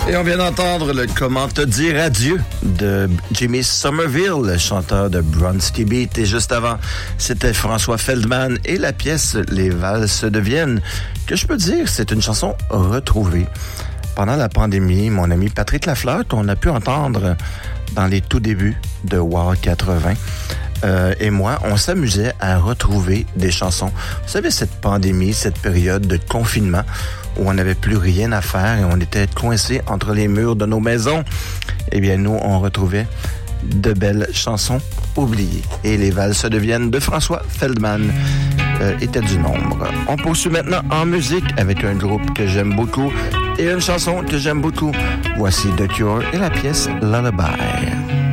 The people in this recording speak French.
Et on vient d'entendre le Comment te dire adieu de Jimmy Somerville, le chanteur de Bronski Beat. Et juste avant, c'était François Feldman et la pièce Les valses de Vienne, que je peux dire, c'est une chanson retrouvée. Pendant la pandémie, mon ami Patrick Lafleur, qu'on a pu entendre dans les tout débuts de Wow 80, et moi, on s'amusait à retrouver des chansons. Vous savez, cette pandémie, cette période de confinement où on n'avait plus rien à faire et on était coincés entre les murs de nos maisons, eh bien, nous, on retrouvait de belles chansons oubliées. Et les valses de Vienne de François Feldman étaient du nombre. On poursuit maintenant en musique avec un groupe que j'aime beaucoup et une chanson que j'aime beaucoup. Voici The Cure et la pièce Lullaby.